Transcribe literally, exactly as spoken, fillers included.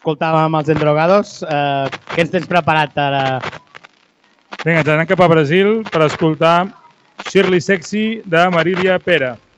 escoltàvem els Endrogados. Eh, què ens tens preparat ara? Vinga, ens anem cap a Brasil per escoltar Shirley Sexy de Marília Pera.